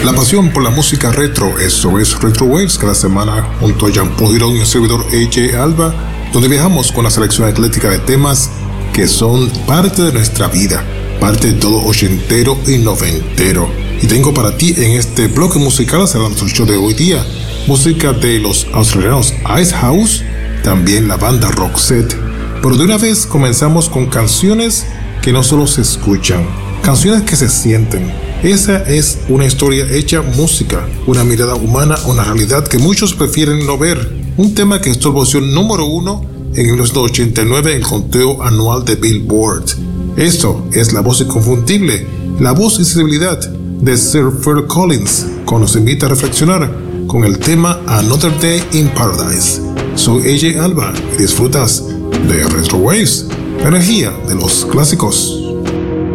La pasión por la música retro, eso es Retro Waves, cada semana junto a Jean-Paul Girón y el servidor AJ Alba, donde viajamos con la selección atlética de temas que son parte de nuestra vida, parte de todo ochentero y noventero. Y tengo para ti en este bloque musical, será nuestro show de hoy día, música de los australianos Icehouse, también la banda Roxette. Pero de una vez comenzamos con canciones que no solo se escuchan, canciones que se sienten. Esa es una historia hecha música, una mirada humana a una realidad que muchos prefieren no ver. Un tema que estuvo en posición número 1 en 1989 en el conteo anual de Billboard. Esto es la voz inconfundible, la voz y sensibilidad de Sir Phil Collins, que nos invita a reflexionar con el tema Another Day in Paradise. Soy AJ Alba y disfrutas de Retro Waves, la energía de los clásicos.